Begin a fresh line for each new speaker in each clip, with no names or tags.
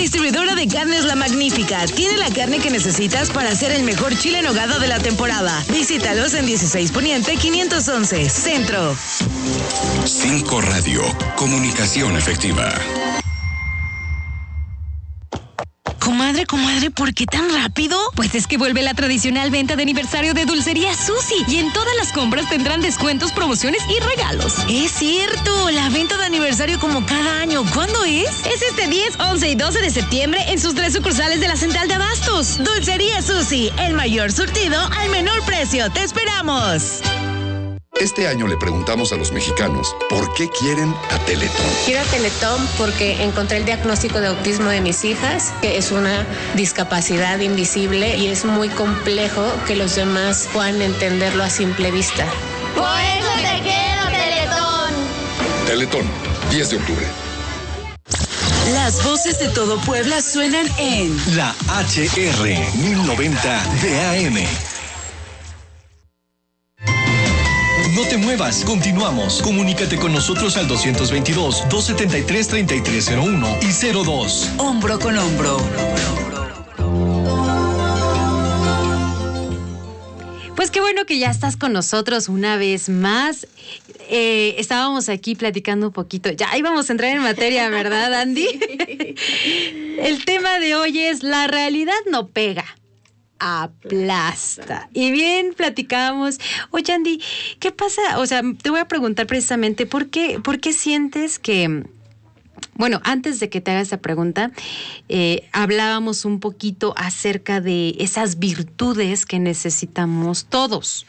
Distribuidora de carnes La Magnífica. Tiene la carne que necesitas para hacer el mejor chile en nogada de la temporada. Visítalos en 16 Poniente 511, Centro.
5 Radio. Comunicación efectiva.
Comadre, ¿por qué tan rápido?
Pues es que vuelve la tradicional venta de aniversario de Dulcería Susi y en todas las compras tendrán descuentos, promociones y regalos.
Es cierto, la venta de aniversario como cada año. ¿Cuándo es?
Es este 10, 11 y 12 de septiembre en sus 3 sucursales de la Central de Abastos.
Dulcería Susi, el mayor surtido al menor precio. ¡Te esperamos!
Este año le preguntamos a los mexicanos por qué quieren a Teletón.
Quiero a Teletón porque encontré el diagnóstico de autismo de mis hijas, que es una discapacidad invisible y es muy complejo que los demás puedan entenderlo a simple vista.
Por eso te quiero, Teletón.
Teletón, 10 de octubre.
Las voces de todo Puebla suenan en
La HR 1090 de AM. No te muevas, continuamos. Comunícate con nosotros al 222-273-3301 y 02.
Hombro con Hombro.
Pues qué bueno que ya estás con nosotros una vez más. Estábamos aquí platicando un poquito. Ya íbamos a entrar en materia, ¿verdad, Andy? Sí. El tema de hoy es: la realidad no pega, aplasta. Y bien platicábamos. Oye, Andy, ¿qué pasa? O sea, te voy a preguntar precisamente ¿por qué sientes que... Bueno, antes de que te haga esa pregunta, hablábamos un poquito acerca de esas virtudes que necesitamos todos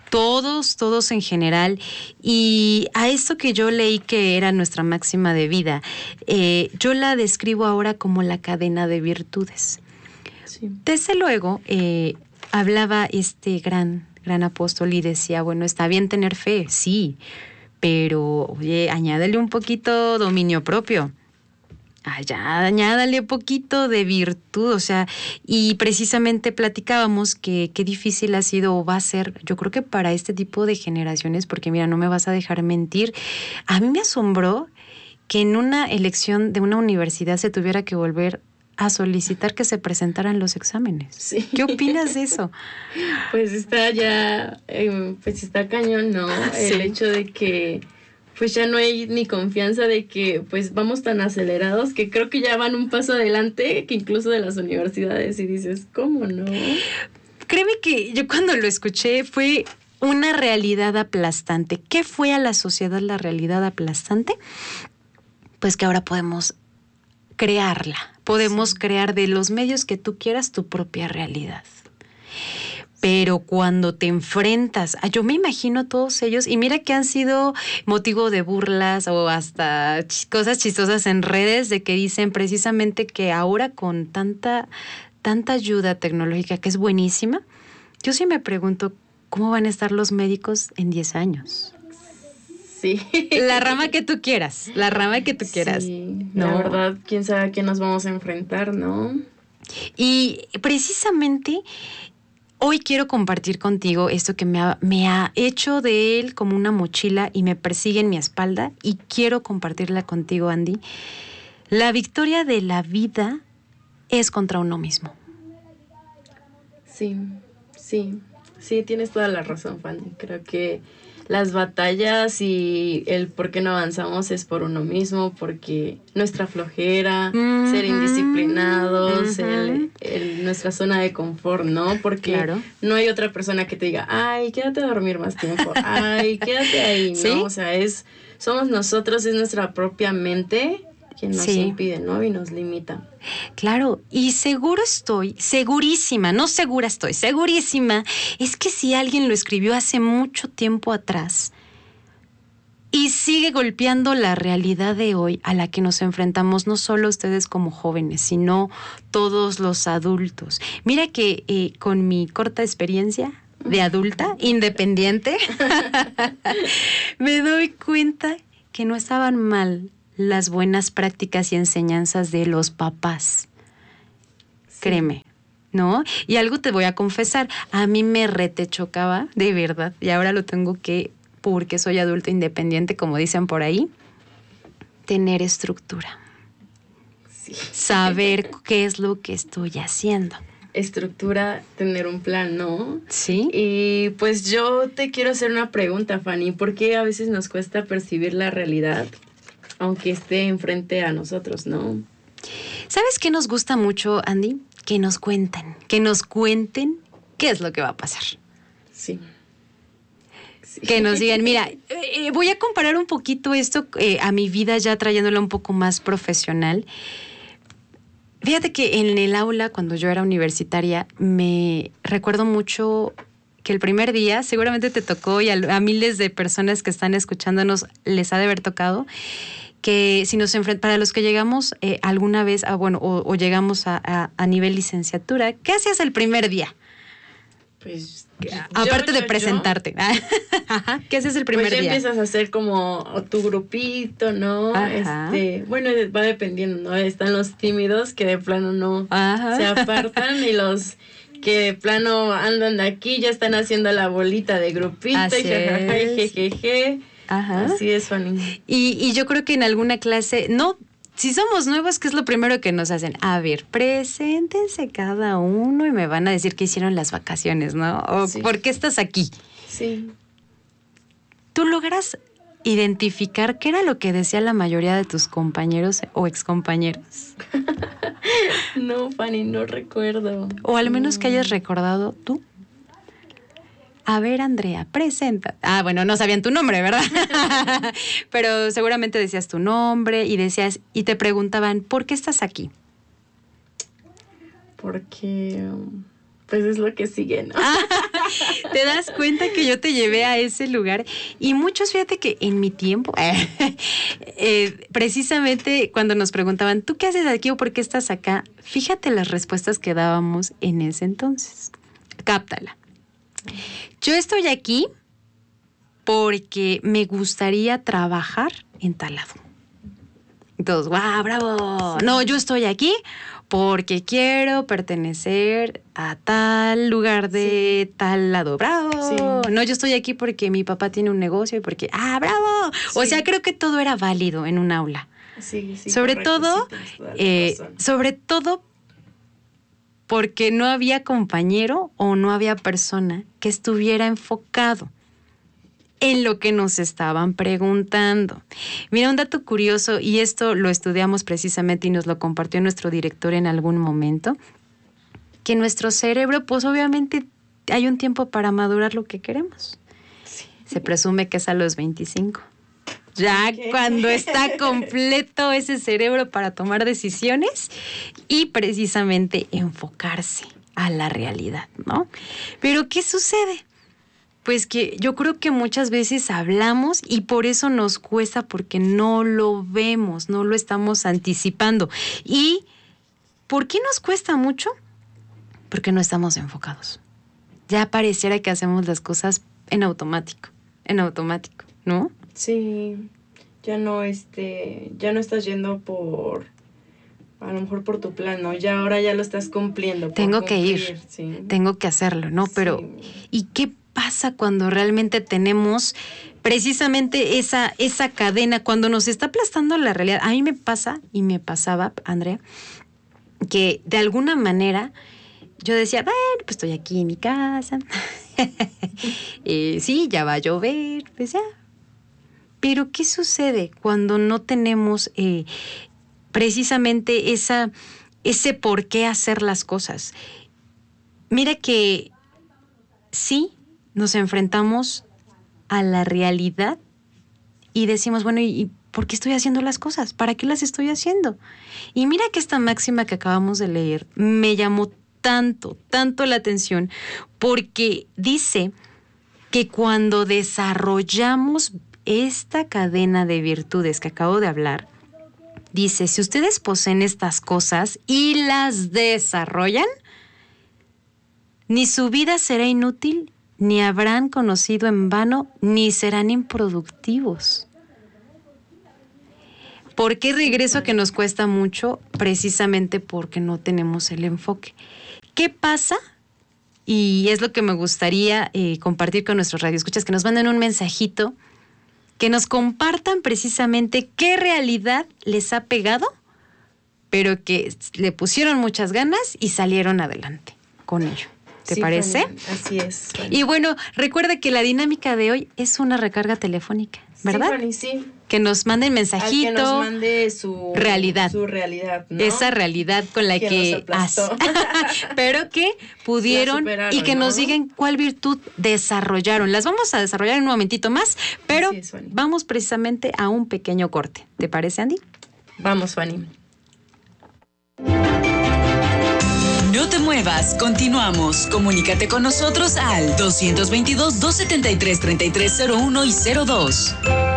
en general, y a esto que yo leí que era nuestra máxima de vida, yo la describo ahora como la cadena de virtudes. Sí. Desde luego, hablaba este gran apóstol y decía, bueno, está bien tener fe, sí, pero, oye, añádale un poquito dominio propio. Añádale un poquito de virtud, o sea, y precisamente platicábamos que qué difícil ha sido o va a ser, yo creo que para este tipo de generaciones, porque mira, no me vas a dejar mentir, a mí me asombró que en una elección de una universidad se tuviera que volver a solicitar que se presentaran los exámenes. Sí. ¿Qué opinas de eso?
Pues está ya, pues está cañón, ¿no? Sí. El hecho de que pues ya no hay ni confianza de que pues vamos tan acelerados que creo que ya van un paso adelante que incluso de las universidades, y dices, ¿cómo no?
Créeme que yo cuando lo escuché fue una realidad aplastante. ¿Qué fue a la sociedad la realidad aplastante? Pues que ahora podemos crearla. Podemos crear de los medios que tú quieras tu propia realidad. Pero cuando te enfrentas, yo me imagino todos ellos, y mira que han sido motivo de burlas o hasta cosas chistosas en redes de que dicen precisamente que ahora con tanta ayuda tecnológica que es buenísima, yo sí me pregunto cómo van a estar los médicos en 10 años.
Sí.
La rama que tú quieras,
sí,
¿no?
La verdad, quién sabe a qué nos vamos a enfrentar, ¿no?
Y precisamente hoy quiero compartir contigo esto que me ha hecho de él como una mochila y me persigue en mi espalda, y quiero compartirla contigo, Andy. La victoria de la vida es contra uno mismo.
Sí, tienes toda la razón, Fanny. Creo que las batallas y el por qué no avanzamos es por uno mismo, porque nuestra flojera, ser indisciplinados, nuestra zona de confort, ¿no? Porque no hay otra persona que te diga, ay, quédate a dormir más tiempo, ay, quédate ahí, ¿no? ¿Sí? O sea, somos nosotros, es nuestra propia mente quien nos impide, ¿no? Y nos limita.
Claro, y segurísima, es que si alguien lo escribió hace mucho tiempo atrás y sigue golpeando la realidad de hoy a la que nos enfrentamos, no solo ustedes como jóvenes, sino todos los adultos. Mira que con mi corta experiencia de adulta, independiente, me doy cuenta que no estaban mal las buenas prácticas y enseñanzas de los papás. Sí. Créeme, ¿no? Y algo te voy a confesar, a mí me retechocaba, de verdad, y ahora lo tengo que, porque soy adulta independiente, como dicen por ahí, tener estructura.
Sí.
Saber qué es lo que estoy haciendo.
Estructura, tener un plan, ¿no?
Sí.
Y pues yo te quiero hacer una pregunta, Fanny. ¿Por qué a veces nos cuesta percibir la realidad, aunque esté enfrente a nosotros, no?
¿Sabes qué nos gusta mucho, Andy? Que nos cuenten qué es lo que va a pasar.
Sí. Sí.
Que nos digan, mira, voy a comparar un poquito esto a mi vida ya trayéndola un poco más profesional. Fíjate que en el aula, cuando yo era universitaria, me recuerdo mucho que el primer día, seguramente te tocó y a miles de personas que están escuchándonos les ha de haber tocado, que si nos para los que llegamos alguna vez, o llegamos a nivel licenciatura, ¿qué hacías el primer día?
Pues
aparte de presentarte. ¿Qué haces el primer
día?
Pues
ya empiezas a hacer como tu grupito, ¿no? Bueno, va dependiendo, ¿no? Están los tímidos que de plano no se apartan y los que de plano andan de aquí ya están haciendo la bolita de grupito.
Así
y jejeje. Así es, Fanny.
Y yo creo que en alguna clase, no, si somos nuevos, ¿qué es lo primero que nos hacen? A ver, preséntense cada uno y me van a decir qué hicieron las vacaciones, ¿no? O ¿por qué estás aquí?
Sí.
¿Tú logras identificar qué era lo que decía la mayoría de tus compañeros o excompañeros?
No, Fanny, no recuerdo.
O al menos que hayas recordado tú. A ver, Andrea, presenta. Bueno, no sabían tu nombre, ¿verdad? Pero seguramente decías tu nombre y te preguntaban, ¿por qué estás aquí?
Porque, pues es lo que sigue, ¿no?
¿Te das cuenta que yo te llevé a ese lugar? Y muchos, fíjate que en mi tiempo, precisamente cuando nos preguntaban, ¿tú qué haces aquí o por qué estás acá? Fíjate las respuestas que dábamos en ese entonces. Cáptala. Yo estoy aquí porque me gustaría trabajar en tal lado. Entonces, ¡guau, bravo! No, yo estoy aquí porque quiero pertenecer a tal lugar de tal lado. ¡Bravo! Sí. No, yo estoy aquí porque mi papá tiene un negocio y porque, ¡bravo! Sí. O sea, creo que todo era válido en un aula.
Sí,
sobre todo porque no había compañero o no había persona que estuviera enfocado en lo que nos estaban preguntando. Mira, un dato curioso, y esto lo estudiamos precisamente y nos lo compartió nuestro director en algún momento, que nuestro cerebro, pues obviamente hay un tiempo para madurar lo que queremos. Sí. Se presume que es a los 25. Ya cuando está completo ese cerebro para tomar decisiones y precisamente enfocarse a la realidad, ¿no? Pero ¿qué sucede? Pues que yo creo que muchas veces hablamos y por eso nos cuesta porque no lo vemos, no lo estamos anticipando. ¿Y por qué nos cuesta mucho? Porque no estamos enfocados. Ya pareciera que hacemos las cosas en automático, ¿no?
Sí, ya no estás yendo a lo mejor por tu plan, ¿no? Ya ahora ya lo estás cumpliendo.
Tengo que ir, sí. Tengo que hacerlo, ¿no? Pero, sí. ¿Y qué pasa cuando realmente tenemos precisamente esa cadena, cuando nos está aplastando la realidad? A mí me pasa, y me pasaba, Andrea, que de alguna manera yo decía, bueno, pues estoy aquí en mi casa, sí, ya va a llover, pues ya. Pero ¿qué sucede cuando no tenemos precisamente ese por qué hacer las cosas? Mira que sí nos enfrentamos a la realidad y decimos, bueno, ¿y por qué estoy haciendo las cosas? ¿Para qué las estoy haciendo? Y mira que esta máxima que acabamos de leer me llamó tanto la atención, porque dice que cuando desarrollamos esta cadena de virtudes que acabo de hablar, dice, si ustedes poseen estas cosas y las desarrollan, ni su vida será inútil, ni habrán conocido en vano, ni serán improductivos. ¿Por qué regreso a que nos cuesta mucho? Precisamente porque no tenemos el enfoque. ¿Qué pasa? Y es lo que me gustaría compartir con nuestros radioescuchas, que nos manden un mensajito, que nos compartan precisamente qué realidad les ha pegado pero que le pusieron muchas ganas y salieron adelante con ello. ¿Te parece?
Fanny, así es. Fanny.
Y bueno, recuerda que la dinámica de hoy es una recarga telefónica, ¿verdad?
Sí, Fanny, sí.
Que nos manden mensajito.
Al que nos mande su
realidad.
Su realidad, ¿no?
Esa realidad con la que pero que pudieron y que nos digan cuál virtud desarrollaron. Las vamos a desarrollar en un momentito más, pero vamos precisamente a un pequeño corte. ¿Te parece, Andy?
Vamos, Fanny.
No te muevas, continuamos. Comunícate con nosotros al 222-273-3301 y 02.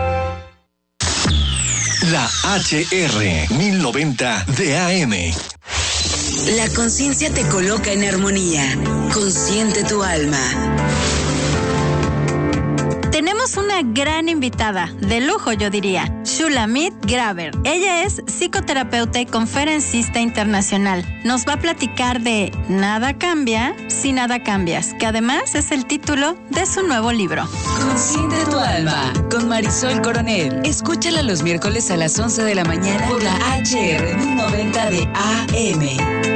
La HR 1090 de AM.
La conciencia te coloca en armonía. Consciente tu alma.
Tenemos una gran invitada, de lujo yo diría, Shulamit Graber. Ella es psicoterapeuta y conferencista internacional. Nos va a platicar de Nada cambia si nada cambias, que además es el título de su nuevo libro.
Consciente tu alma, con Marisol Coronel. Escúchala los miércoles a las 11 de la mañana por la HR 1090 de AM.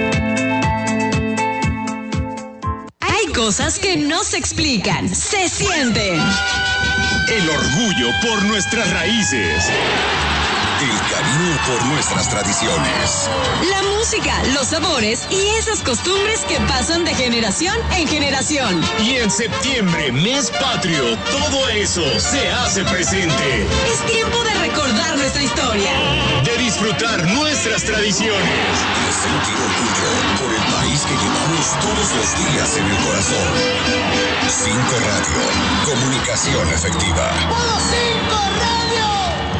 Hay cosas que no se explican, se sienten.
El orgullo por nuestras raíces. El cariño por nuestras tradiciones.
La música, los sabores y esas costumbres que pasan de generación en generación.
Y en septiembre, mes patrio, todo eso se hace presente.
Es tiempo de recordar nuestra historia.
De disfrutar nuestras tradiciones.
De sentir orgullo por el país que llevamos todos los días en el corazón. 5 Radio, comunicación efectiva.
¡Polo 5 Radio!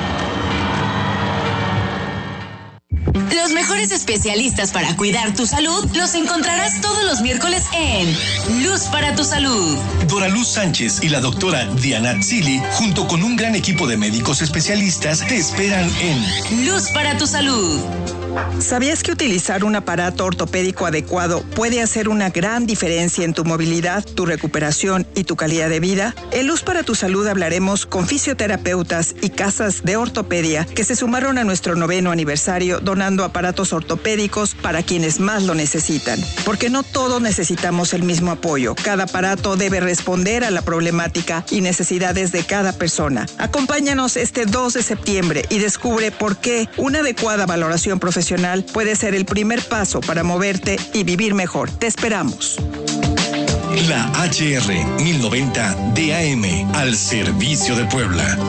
Los mejores especialistas para cuidar tu salud los encontrarás todos los miércoles en Luz para tu Salud.
Dora Luz Sánchez y la doctora Diana Zili, junto con un gran equipo de médicos especialistas, te esperan en
Luz para tu Salud.
¿Sabías que utilizar un aparato ortopédico adecuado puede hacer una gran diferencia en tu movilidad, tu recuperación y tu calidad de vida? En Luz para tu Salud hablaremos con fisioterapeutas y casas de ortopedia que se sumaron a nuestro 9º aniversario donando aparatos ortopédicos para quienes más lo necesitan. Porque no todos necesitamos el mismo apoyo. Cada aparato debe responder a la problemática y necesidades de cada persona. Acompáñanos este 2 de septiembre y descubre por qué una adecuada valoración profesional puede ser el primer paso para moverte y vivir mejor. Te esperamos.
la HR 1090 DAM, al servicio de Puebla.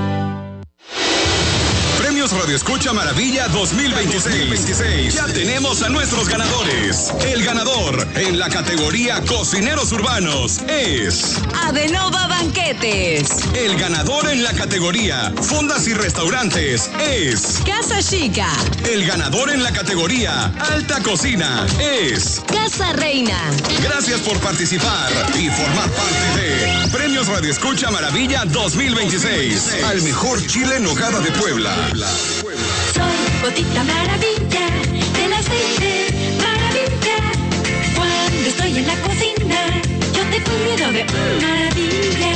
Radio Escucha Maravilla 2026. Ya tenemos a nuestros ganadores. El ganador en la categoría Cocineros Urbanos es
Adenova Banquetes.
El ganador en la categoría Fondas y Restaurantes es
Casa Chica.
El ganador en la categoría Alta Cocina es
Casa Reina.
Gracias por participar y formar parte de Premios Radio Escucha Maravilla 2026. Al mejor chile en nogada de Puebla.
Soy Gotita